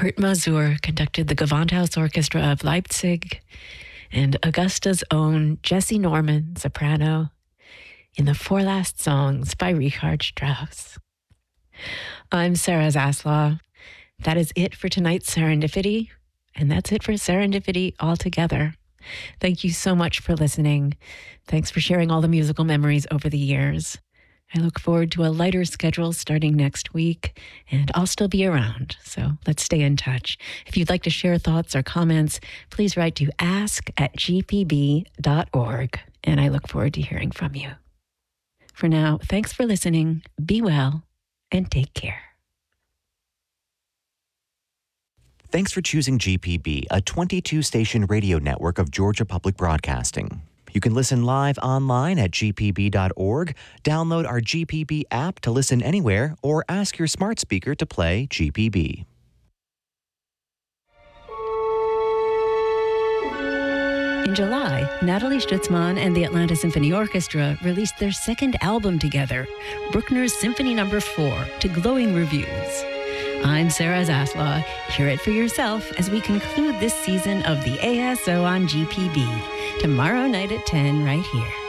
Kurt Masur conducted the Gewandhaus Orchestra of Leipzig and Augusta's own Jesse Norman, soprano, in the Four Last Songs by Richard Strauss. I'm Sarah Zaslaw. That is it for tonight's Serendipity, and that's it for Serendipity altogether. Thank you so much for listening. Thanks for sharing all the musical memories over the years. I look forward to a lighter schedule starting next week, and I'll still be around, so let's stay in touch. If you'd like to share thoughts or comments, please write to ask@gpb.org, and I look forward to hearing from you. For now, thanks for listening, be well, and take care. Thanks for choosing GPB, a 22-station radio network of Georgia Public Broadcasting. You can listen live online at gpb.org, download our GPB app to listen anywhere, or ask your smart speaker to play GPB. In July, Natalie Stutzman and the Atlanta Symphony Orchestra released their second album together, Bruckner's Symphony No. 4, to glowing reviews. I'm Sarah Zaslaw. Hear it for yourself as we conclude this season of the ASO on GPB. Tomorrow night at 10 right here.